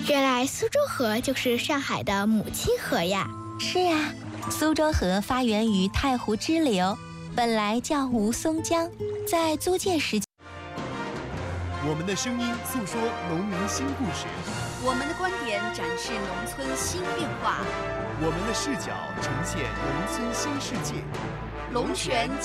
原来苏州河就是上海的母亲河呀。 是啊，苏州河发源于太湖支流，本来叫吴淞江，在租界时期。 我们的声音诉说农民新故事， 我们的观点展示农村新变化， 我们的视角呈现农村新世界。 龙泉